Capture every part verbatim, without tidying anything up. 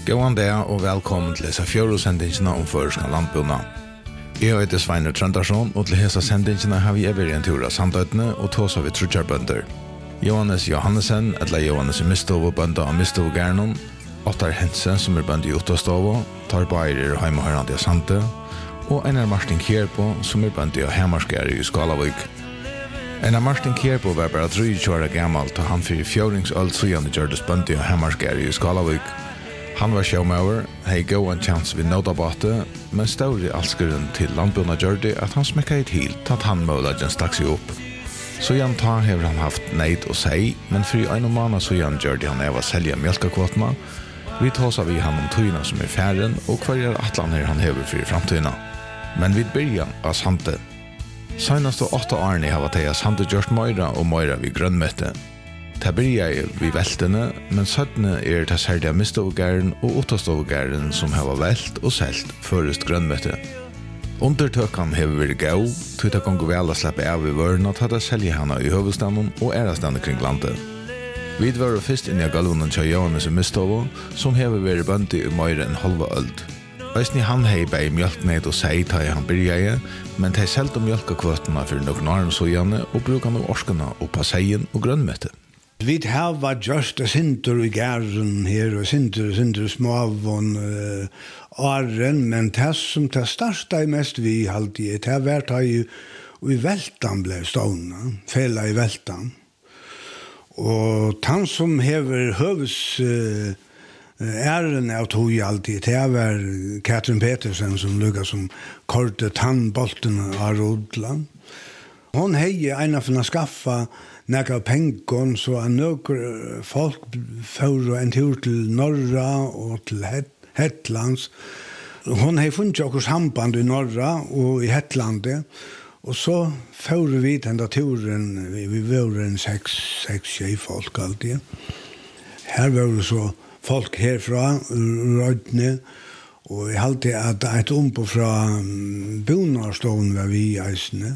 Gåan dag og velkommen til disse fjørosendingsene om føreska landbuna. Jeg heter Sveinur Trøndarsson, og til disse sendingsene har vi vært en tur av Sandøytene og tås av vi trutjarbønder. Johannes Johannesson, eller Johannes Mistovo, bønder av Mistovo Gærnon, Ottar Hense, som er bønder i Ottostovo, Tar Beirer, heimahørende av Sante, og Einar Martin Kjerpo, som er bønder av Hemarskjære i Skalavik. Einar Martin Kjerpo var bare trettiåtte år gammel til han fyrir fjøringsøl siden gjørdes bønder av Hemarskjære i Skalavik. Han var sjåmauer, hei gå en chans vid nådabate, men stod i alskeren til landbuna gjørde at han smekka i til, tatt han målagen stakk seg opp. Så igjen ta hever han haft neid å si, men fri en måned så igjen gjørde han eva selja mjölkakvotna. Vi tåsa vi han om tøyna som er færen, og hver er atlaner han hever fri framtøyna. Men vid byrjan av Sante. Senast og åtta årene har vært av Sante gjørst møyra og møyra vid grønnmøtte. Det byrjar jeg vid veltene, men søttene er det særlig av Mistovgæren og Ottostovgæren som har velt og selt først grønnmøtte. Undertøkken har vært gau, til det kan gå vel å slippe av i vørene til å selge henne i høvelstanden og ærestanden kring landet. Vi var først inn i galvonen til Johannes Mistovo, som har vært bøndig i mer enn halva øld. Veisni han hei bei mjölkneit og sei ta i han byrjaje, men de selte mjölkakvøtene for noen arm sojane og bruker noen orskene oppa seien og grønnmøtte. Vi har just a sinter i gæren her, og sinter, sinter småvån uh, åren, men det som det største er mest vi alltid, det har vært her i, i veltan ble stående, fela i veltan. Og han som hever høves uh, æren av tog alltid, det har vært Katrin Petersen som lukket som korte tannbolten av Rodland. Hon hei en av henne skaffa nekka pengon, så er nøkker folk får en tur til Norra og til Het Hetlands. Hon hei funnet okkur samband i Norra og i Hetlandet, og så får vi denne turen, vi, vi var en seks, seks, tjei folk alltid. Her var det så folk herfra, Rødne, og jeg halte at et ompo fra Bonarstån var vi i eisene.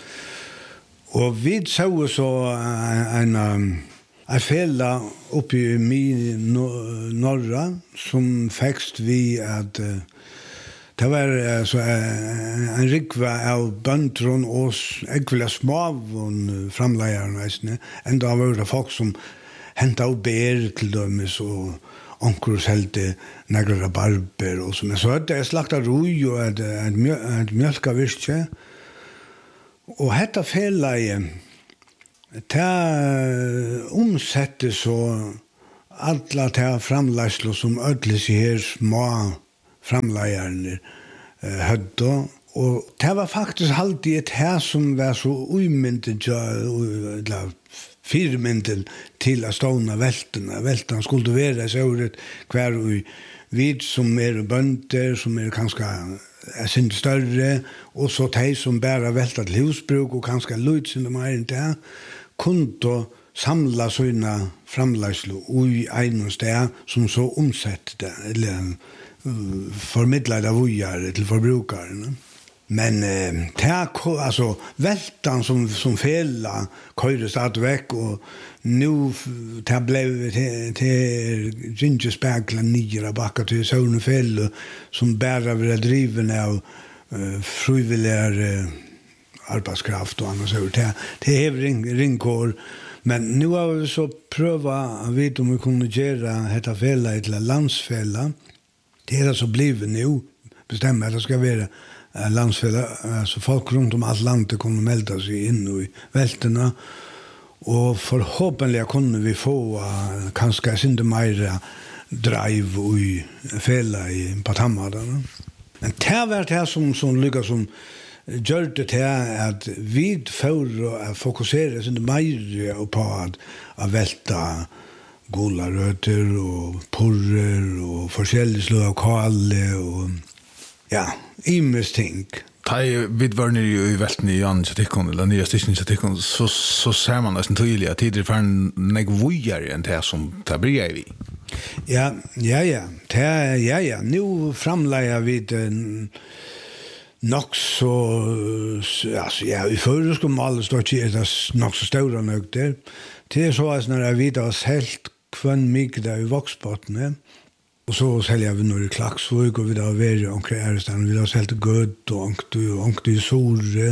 Og vi så så en, en, en fela oppe i min norra som fekst vi at uh, det var altså, en rikva av bøndron og ekvile småvån framleierne. Enda var det folk som hentet av ber til dømes og onker selte negre barber og sånn. Så det er slakta roi og et, et, et mjölkavirke. Og hetta felaie, det omsetter så alla det framleislo som ødles i her små framleierne eh, hødde. Og det var faktisk alltid et her som var så umyndet, eller firmyndet til å stående veltene. Veltene skulle være så hver og vid som er bønder, som er kanskje er sin større, og så de som bærer velta til husbruk og kanskje løyd sin de er ikke, kunne samla sine framleislo i en sted som så omsette det, eller uh, formidlet av ujere til forbrukerne. Men eh, det altså, veltan som, som fela køyre stadig vekk, og nu det ble til ringesperkla nire bakka til søvne fele, som bæra vil driven av uh, frivillige uh, arbeidskraft og annars. Det, det er ring, ringkår. Men nu har vi så prøva å vite om vi kunne gjøre dette fela til landsfela. Det er altså blivet nu, bestemmer at det skal være landsfälla, alltså folk runt om allt landet kunde melda sig in i välterna, och förhoppningsvis kunde vi få uh, kanske inte mer drive i fälla i Patammadarna. Men det var det som, som lyckas som gör det här att vi får att fokusera inte mer på att, att välta gola rötter och porrer och forskjellige slag av kalle och ja, imens ting. Tai vid var nere i velten i Jan Chatikon, eller nya stisjen i Chatikon, så, så ser man nesten tydelig at tidligere for en nek vujere enn det som det blir vi. Ja, ja, ja. Det, ja, ja. Nå framleier vi den nok så, altså, ja, i føreskom alle står ikke det nok så større nok der. Det er så at når jeg vidt har helt kvann mye der i vokspottene, Och så säljer vi nu i Klaxvik och vi har varit omkring Ärestan. Vi har sålt gött och ångt i Sorre.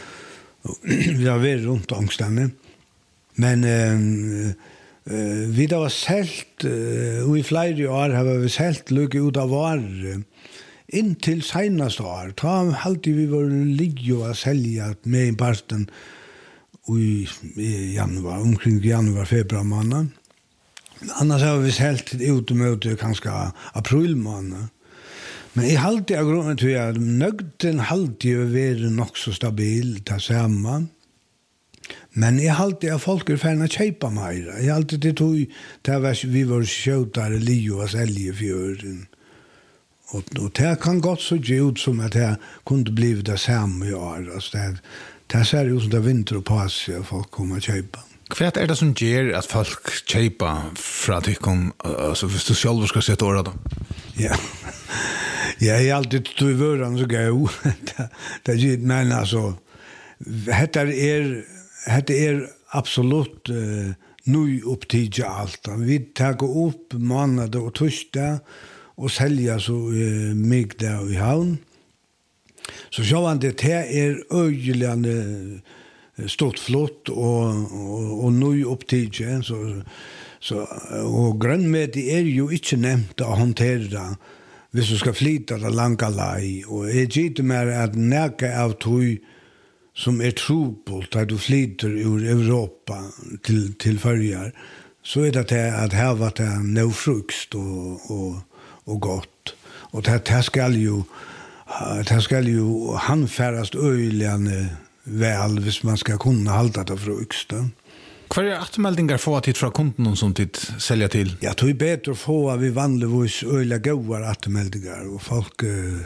Vi har varit runt ångstande. Men eh, eh, vi har sålt, eh, och i flera år har vi sålt lycka ut av var in till senaste år. Ta alltid vi var ligga och sälja med i parten i, i januar, omkring januar, februar månad. Annars har vi sålt ut mot kanske april månad. Men jag halte jag grunden till att nögden halte ju vara nog så stabil till samman. Men jag halte att folk är färna köpa mer. Jag halte det tog till vi var kötare Leo och sälja fjörden. Och, och det kan gott så ge ut som att det kunde bli det samma i år. Alltså det, det ser ut som det vinter och pass och folk kommer att köpa. Vad är det som ger att folk köpa för att de kom, alltså hvis du själv ska sätta året då? Ja. Ja, jag är alltid tog i vörran så gå. Det är men alltså detta är detta är absolut uh, nu upp till allt. Vi tar upp månader och torsdag och sälja så uh, mycket där i havn. Så så han det här är öjlande stort flott och och, och nu upp till så så och grönmeti är ju inte nämnt att hantera. Hvis du skal flyta det langa lei, og jeg gitt mer at næka av tog som er trupult, at du flyter ur Europa til, til førjar, så er det at her var det nøvfrukst og, og, og godt. Og det, det skal jo det skal jo handfærast øyligane vel, hvis man skal kunne halda det frukst. Hva er atmeldingar få tid fra kunden som tid sälja till? Ja, det är bättre att få att vi vanligtvis öliga goda atmeldingar och folk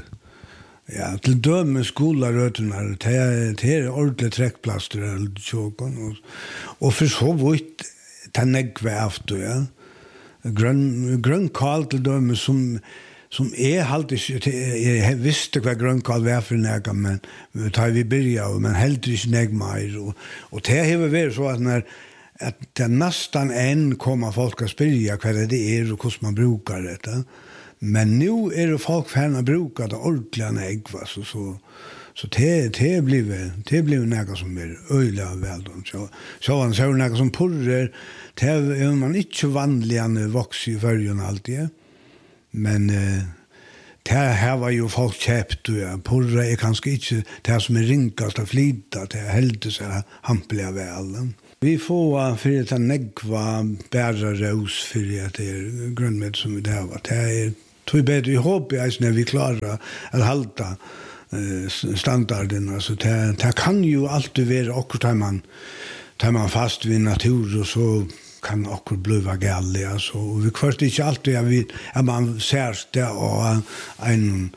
ja, till dömen skolaröterna det är ordentligt träckplaster eller tjåkon och, och för så vitt ta negve efter, ja. Grön, grönkall till dömen som som är halt jag visste vad grönkall var för näga men tar vi börja men helt inte näg mer och och det har varit så att när att det nästan en kommer folk att spyrja vad det är och hur man brukar det. Men nu är det folk färna brukar det ordentliga nägg så så så det det blir det blir något som är öliga väl så så han så något som purrer det är man inte vanliga vox i förrjun alltid. Men eh det här var ju folk köpt och ja, purra är kanske inte det som är rinkast att flyta det är helt så hampliga väl. Vi får för att negva bära ros för att det är grönmed som det har varit. Det är tror bättre i hopp när vi klarar att hålla standarden. Alltså det, det kan ju alltid vara också tar man, tar man fast vid natur och så kan också bli galet. Alltså, vi kvart inte alltid jag vet att man ser det och en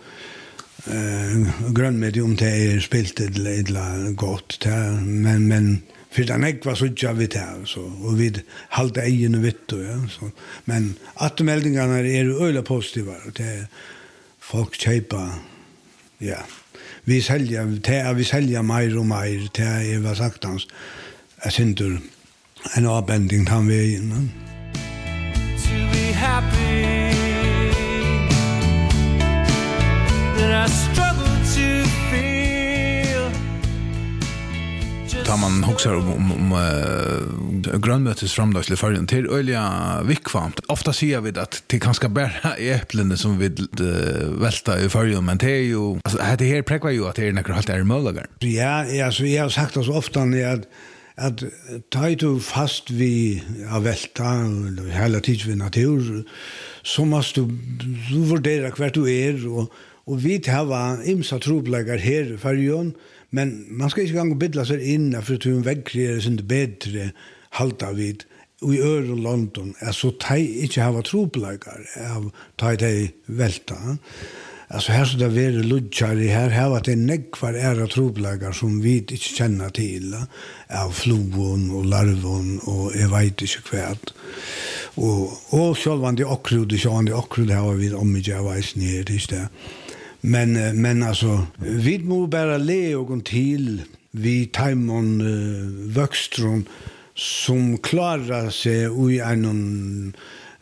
uh, grönmed om det är spilt eller gott. Det, men, men för den ägg var så jag vet här så och vi hållde egen vitt då ja så men atmeldingarna är öle positiva det folk köpa ja vi säljer det vi säljer mer och mer det är vad sagt hans jag synder en avbending han vi innan to be happy that I struggle to feel. Tar man huxar om, om, om uh, grönmötes framdagslig förrän till öliga vikvamt. Ofta ser vi att det kanske bara är äpplene som vi uh, välta i förrän, men det är ju, alltså det här präkvar ju att det är några halt är möjliga. Ja, alltså jag har sagt det så ofta att att ta du fast vi av välta hela tiden vid natur så måste du, du värdera kvart du är och och vi har imsa trobläggar här i förrän. Men man ska inte gå bidla sig in för att en väggkreer är inte bättre halta vid och i Ör och London är så taj inte ha tropläggar av taj det välta. Alltså här så där är det ludjar i här här att det neggvar är tropläggar som vi inte känner till av flon och larvon och jag vet inte kvärt. Och och självande okrud det självande okrud har vi om mig jag vet ner det är Men men alltså vi må bara le och till vi timon uh, vuxtron som klarar sig i en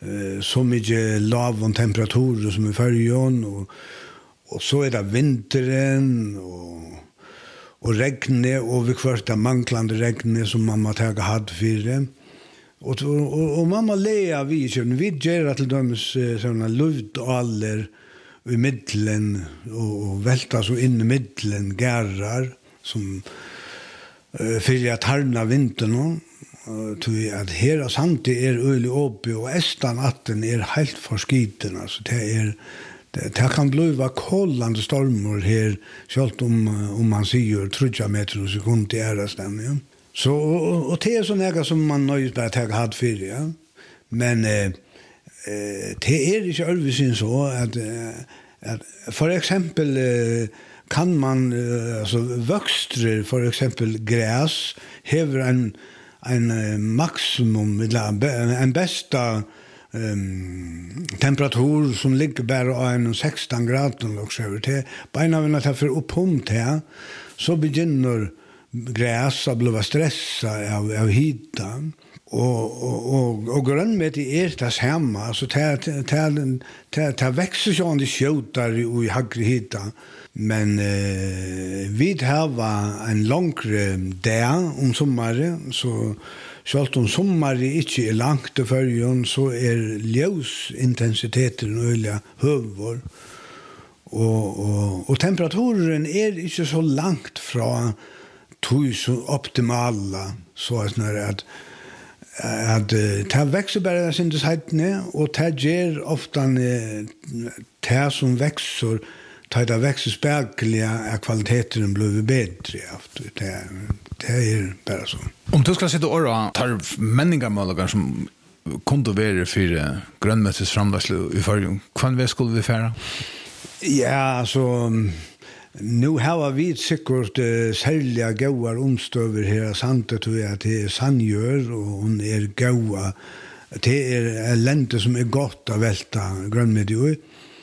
eh, så mycket lav och temperaturer som i färgen och och så är det vintern och och regnet och vi kvörsta manglande regnet som mamma tagit hade för det. Och, och, och mamma lea vi kön vi gör till dem såna luftdaler i mitten och, och välta så in i mitten gärrar som uh, för att harna vintern och tror att hela sant är ölig uppe och estan atten är helt förskiten alltså det är det, det kan bli kollande stormar här självt om om man ser tre meter i sekund i ärasten ja. Så och, och det är så något som man nöjs bara ta hade för ja. Men eh, eh det är inte övervisning så att, att för exempel eh, kan man eh, alltså växter för exempel gräs häver en en uh, maximum eller en bästa um, temperatur som ligger bara en sexton grader och så det beina när det för upppumt här så begynner gräs att bli stressa av, av hita och och och, och grönmet är det samma så det det det det växer så det skjuter i högre hita men eh, vi har en längre dag om sommaren så självt om sommaren inte är långt i förrjun så är ljusintensiteten öliga hövor och, och, och temperaturen är inte så långt från tusen optimala så att när att att det växer bara sin design och det ger ofta det som växer tar det växer spärkliga är kvaliteten blir bättre det det är bara så. Om du ska sitta och tar männingar som kunde vara för grönmässigt framlägsle i förrjun, kvann vi skulle vi färra? Ja, alltså nu har vi säkert uh, särliga goda omstöver här santet och att det är sanngör och hon är goda. Det är länter som är gott att välta grönmedie.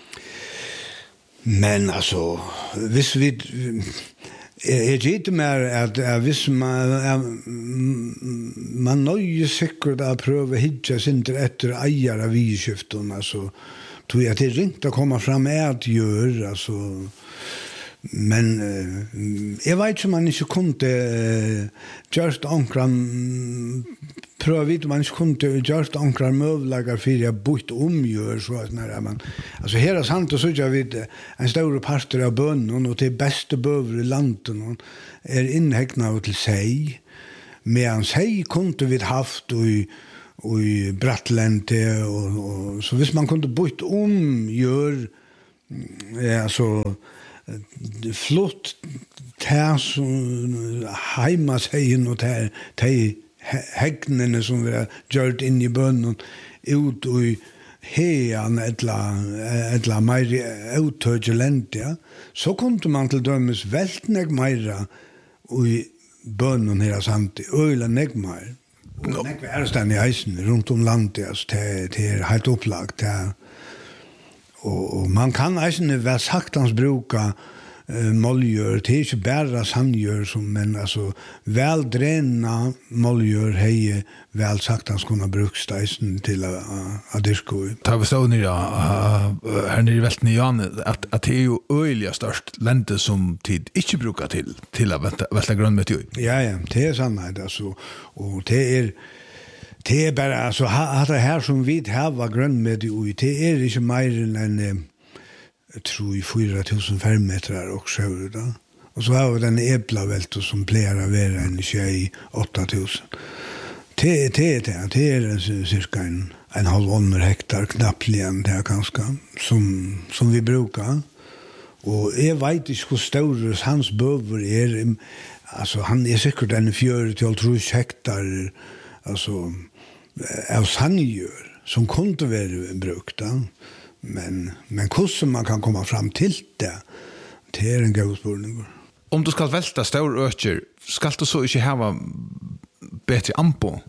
Men alltså, hvis vi jag inte mer att hvis man man nöjer säkert att pröva hitcha sin efter ägare av vidskiften alltså tror jag att det är ringt att komma fram med att göra alltså men eh, jag vet som man inte kunde eh, just ankran pröva vid man inte kunde just ankran mövlagar för jag bort omgör så att när man alltså här är sant och så jag vet en stor pastor av bönnen och det bästa böver i landet är inhägnat till sig medan sig kunde vi haft och i och i Brattlänte och, och så hvis man kunde bort omgör ja så flott tär som hemma sägen och tär tär hägnene som vi har gjort in i bönnen ut och i hean eller eller mer utögelent ja så kunde man till dömes vältnägg mera och i bönnen hela samt öla näggmar och nägg är stan i isen runt om landet alltså det det är helt upplagt där och, och man kan alltså väl saktans bruka uh, moljör det är inte bara sandgör som men alltså väl drena moljör hej väl saktans kunna brukstajsen till att dyrka. Ta vi så ner här nere i Välten i Jan att att det är ju öliga störst länte som tid inte brukar till till att välta, välta grönmet ju. Ja ja, det är sant alltså och det är det är bara alltså ha det här som vi har grönmet ju det är inte mer än jag tror i fyra tusen ferrometer och så där. Och så har vi den äpplavältor som plerar att vara en tjej åtta tusen. Det det det det är cirka en en halv under hektar knappligen det kanske som som vi brukar. Och jag vet inte hur stor hans böver är alltså han är säkert en fjärde till tre hektar alltså av sandgör som kunde vara brukta. Men men hur man kan komma fram till det det är en god spurning. Om du ska välta stora ökjer ska du så inte ha bättre ampo?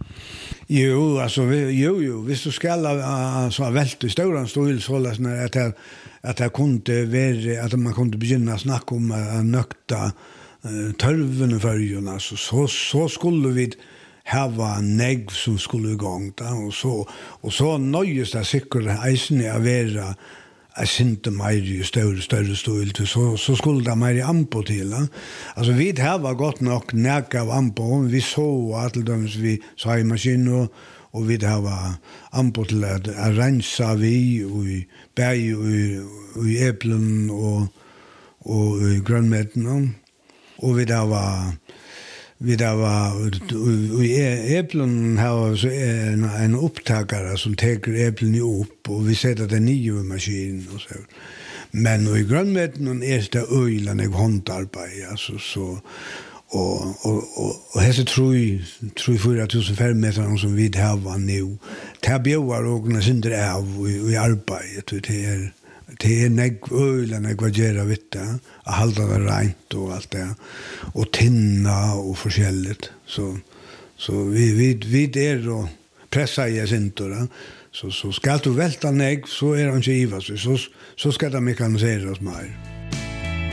Jo, alltså jo jo, hvis du ska alltså välta stora stor så hållas när att det, att det kunde vara att man kunde begynna snacka om att nökta uh, törven för ju alltså så så skulle vi hava negv som skulle igång da, og så, og så nøyes det sikkert eisen av vera jeg synte mer i større, større stil, så, så skulle det mer i ampo til. Da. Altså, vi hava godt nok nek av ampo, vi så at vi sa i maskinen, og, og vi hava ampo til at rensa vi, og i bæg, og i eplen, og, og i grønmeten, og vi hava vi där var i äpplen har så en en upptagare som tar äpplen upp och vi sätter den i i maskin och så. Men i grönmeten är det ölen i handarbete alltså så och och och och här så tror jag tror jag fyra tusen meter som vi har var nu. Det bjöar och synder av i arbete det är det är nek ölen jag vad gör vet du att hålla det rent och allt det och tinna och förskället så så vi vi vi är då pressa i sentora så så ska du välta nek så är han inte ivas så så ska det mekaniseras mer.